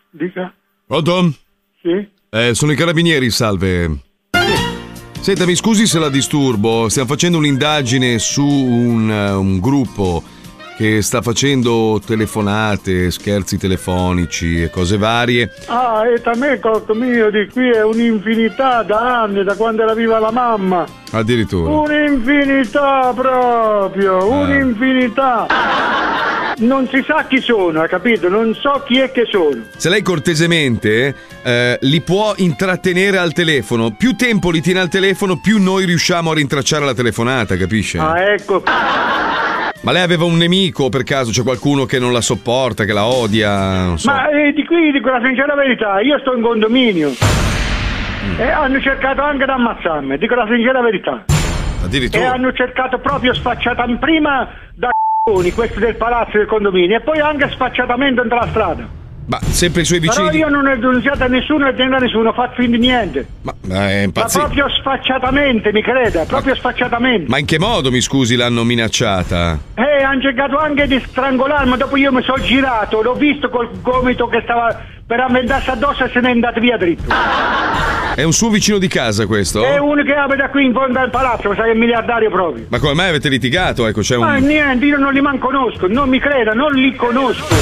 Dica. Pronto? Sì? Sono i carabinieri, salve. Senta, mi scusi se la disturbo, stiamo facendo un'indagine su un gruppo che sta facendo telefonate, scherzi telefonici e cose varie. Ah, e da me, cocco mio, di qui è un'infinità da anni, da quando era viva la mamma. Addirittura. Un'infinità proprio, un'infinità. Non si sa chi sono, ha capito? Non so chi è che sono. Se lei cortesemente li può intrattenere al telefono, più tempo li tiene al telefono, più noi riusciamo a rintracciare la telefonata, capisce? Ah, ecco. Ma lei aveva un nemico per caso? C'è qualcuno che non la sopporta, che la odia? Non so. Ma di qui dico la sincera verità, io sto in condominio e hanno cercato anche di ammazzarmi, dico la sincera verità. Addirittura. E hanno cercato proprio sfacciata prima da questo del palazzo del condominio e poi anche sfacciatamente dentro la strada. Ma sempre i suoi vicini. Però io non ho denunciato a nessuno e a nessuno, ho fatto finta di niente. Ma è impazzito. Ma proprio sfacciatamente, mi creda, proprio sfacciatamente. Ma in che modo, mi scusi, l'hanno minacciata? Hanno cercato anche di strangolarmi, dopo io mi sono girato, l'ho visto col gomito che stava per ammendarsi addosso e se n'è andato via dritto. È un suo vicino di casa questo? È uno che abita qui in fondo al palazzo, sai che è miliardario proprio. Ma come mai avete litigato? Ecco, c'è un... Ma niente, io non li conosco, non mi creda, non li conosco.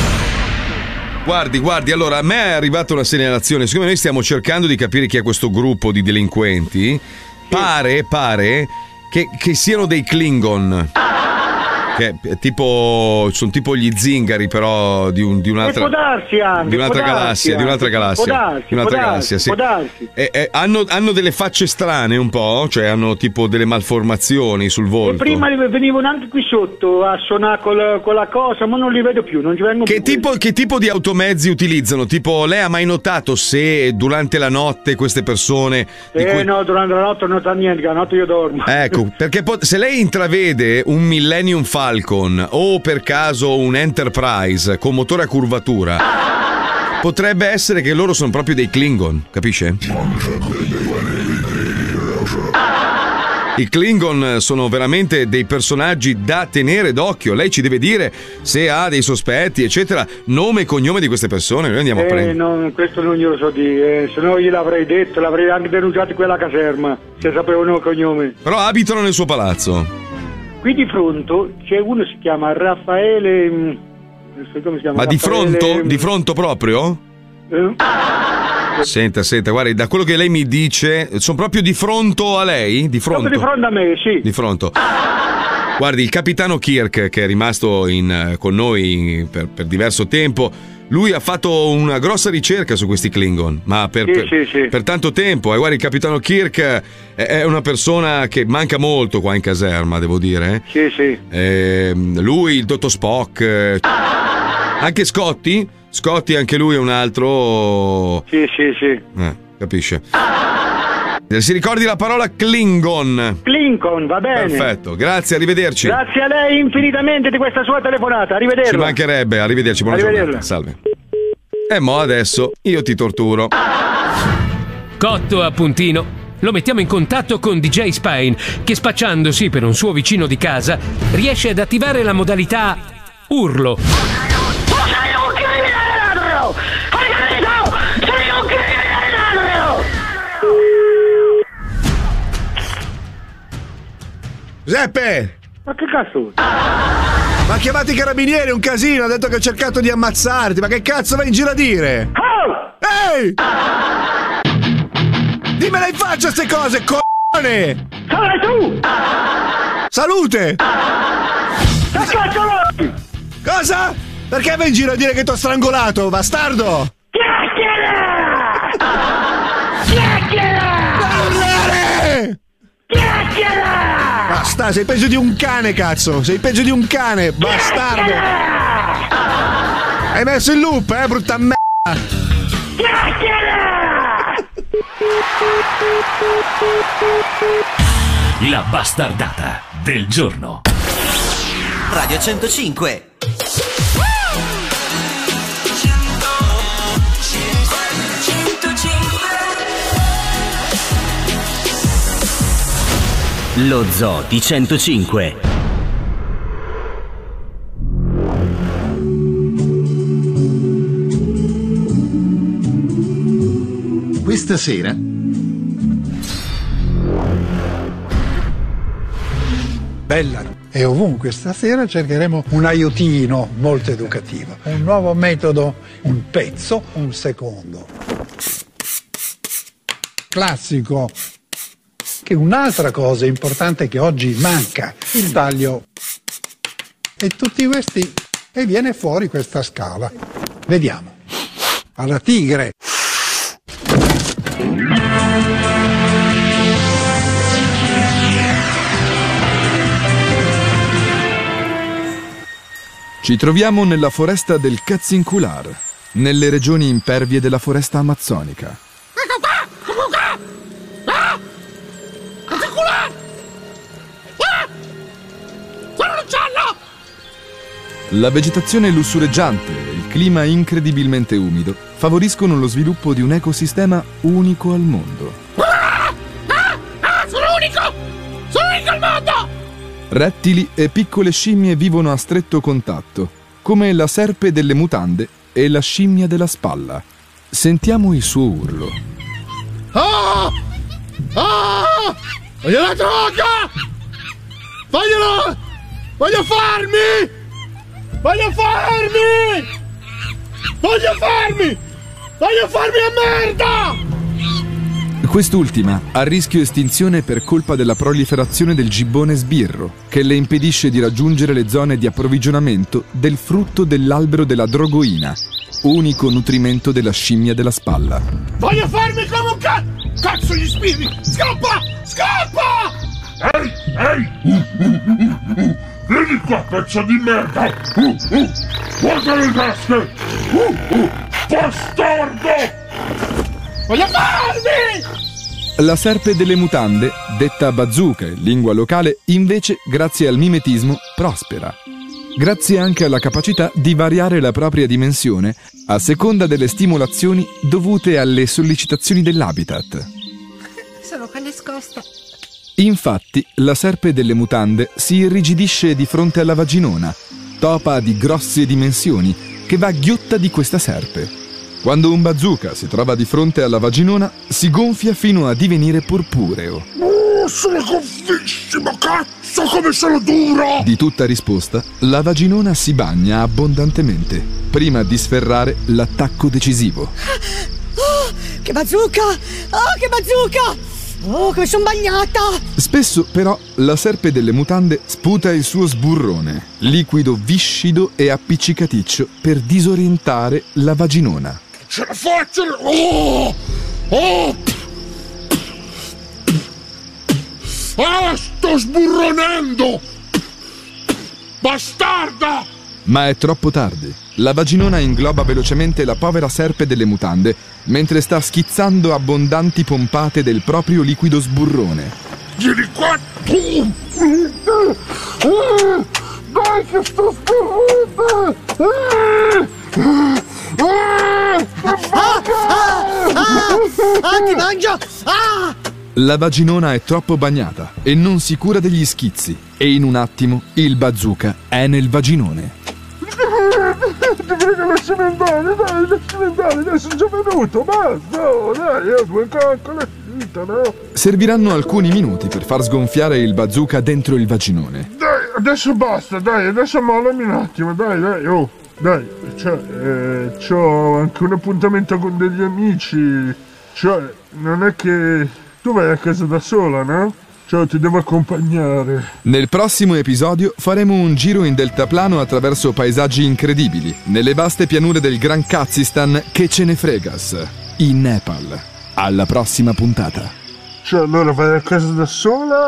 Guardi, allora a me è arrivata una segnalazione, siccome noi stiamo cercando di capire chi è questo gruppo di delinquenti, pare che siano dei Klingon. Che tipo sono tipo gli zingari, però di un'altra. Può darsi anche, di un'altra galassia. Può darsi. Hanno delle facce strane un po', cioè hanno tipo delle malformazioni sul volto. E prima venivano anche qui sotto a suonare con la cosa, ma non li vedo più, non ci vengono più. Che tipo di automezzi utilizzano? Tipo, lei ha mai notato se durante la notte queste persone no, durante la notte non sa niente, che la notte io dormo. Ecco, perché se lei intravede un Millennium Falcon o per caso un Enterprise con motore a curvatura, potrebbe essere che loro sono proprio dei Klingon, capisce? I Klingon sono veramente dei personaggi da tenere d'occhio. Lei ci deve dire se ha dei sospetti, eccetera, nome e cognome di queste persone. Noi andiamo a prendere. No, questo non glielo so dire, se no gliel'avrei detto, l'avrei anche denunciato quella caserma, se sapevano il cognome. Però abitano nel suo palazzo. Qui di fronte c'è uno che si chiama Raffaele. Non so come si chiama. Ma Raffaele... di fronte proprio? Senta, guardi, da quello che lei mi dice, sono proprio di fronte a lei? Di fronte? Proprio di fronte a me, sì. Di fronte. Guardi, il capitano Kirk, che è rimasto con noi per diverso tempo, lui ha fatto una grossa ricerca su questi Klingon, ma per tanto tempo. E guarda, il capitano Kirk è una persona che manca molto qua in caserma, devo dire. Sì. Lui, il dottor Spock, anche Scotty, anche lui è un altro. Sì. Capisce? Si ricordi la parola Klingon? Klingon, va bene. Perfetto, grazie, arrivederci. Grazie a lei infinitamente di questa sua telefonata, arrivederci. Ci mancherebbe, arrivederci, buona giornata. Salve. E mo' adesso io ti torturo. Cotto a puntino, lo mettiamo in contatto con DJ Spine, che spacciandosi per un suo vicino di casa riesce ad attivare la modalità urlo. Giuseppe! Ma che cazzo? Ma ha chiamato i carabinieri, un casino, ha detto che ha cercato di ammazzarti, ma che cazzo vai in giro a dire? Oh! Ehi! Dimmela in faccia ste cose, c***o***ne! Salve tu! Salute! Che cazzo vuoi? Cosa? Perché vai in giro a dire che t'ho strangolato, bastardo? Chiacchiera! Basta, sei peggio di un cane, cazzo! Sei peggio di un cane, bastardo! Hai messo il loop, brutta merda! La bastardata del giorno. Radio 105. Lo Zoo di 105. stasera? Bella. E ovunque stasera cercheremo un aiutino molto educativo. Un nuovo metodo, un pezzo, un secondo. Classico. Che un'altra cosa importante che oggi manca, il taglio. E tutti questi, e viene fuori questa scala. Vediamo. Alla tigre. Ci troviamo nella foresta del Cazzincular, nelle regioni impervie della foresta amazzonica. La vegetazione lussureggiante e il clima incredibilmente umido favoriscono lo sviluppo di un ecosistema unico al mondo. Sono unico! Sono unico al mondo! Rettili e piccole scimmie vivono a stretto contatto, come la serpe delle mutande e la scimmia della spalla. Sentiamo il suo urlo. Ah! Ah! Voglio la droga! Voglio farmi! Voglio farmi a merda! Quest'ultima ha rischio estinzione per colpa della proliferazione del gibbone sbirro, che le impedisce di raggiungere le zone di approvvigionamento del frutto dell'albero della drogoina, unico nutrimento della scimmia della spalla. Voglio farmi come un cazzo gli sbirri! Scappa! Scappa! Ehi! Vieni qua, pezzo di merda! Guarda le tasche! Bastardo! Voglio farmi! La serpe delle mutande, detta bazooka in lingua locale, invece, grazie al mimetismo, prospera. Grazie anche alla capacità di variare la propria dimensione a seconda delle stimolazioni dovute alle sollecitazioni dell'habitat. Sono qua nascosta. Infatti, la serpe delle mutande si irrigidisce di fronte alla vaginona, topa di grosse dimensioni, che va ghiotta di questa serpe. Quando un bazooka si trova di fronte alla vaginona, si gonfia fino a divenire purpureo. Sono gonfissimo, cazzo, come sono duro! Di tutta risposta, la vaginona si bagna abbondantemente, prima di sferrare l'attacco decisivo. Oh, che bazooka! Oh, che bazooka! Oh, come sono bagnata! Spesso, però, la serpe delle mutande sputa il suo sburrone, liquido viscido e appiccicaticcio per disorientare la vaginona. Ce la faccio! Oh! Oh! Ah, sto sburronendo! Bastarda! Ma è troppo tardi. La vaginona ingloba velocemente la povera serpe delle mutande, mentre sta schizzando abbondanti pompate del proprio liquido sburrone. Vieni qua! Dai che sto ti mangio! La vaginona è troppo bagnata e non si cura degli schizzi, e in un attimo il bazooka è nel vaginone. Ti prego, lasciami andare, dai, sono già venuto, basta, dai, ho 2 coccole, finita, no? Serviranno alcuni minuti per far sgonfiare il bazooka dentro il vaginone. Dai, adesso basta, dai, adesso mollami un attimo, dai, oh, dai, cioè, c'ho anche un appuntamento con degli amici, cioè, non è che tu vai a casa da sola, no? Ciao, ti devo accompagnare. Nel prossimo episodio faremo un giro in deltaplano attraverso paesaggi incredibili, nelle vaste pianure del Gran Kazakhstan che ce ne fregas, in Nepal. Alla prossima puntata. Cioè, allora vai a casa da sola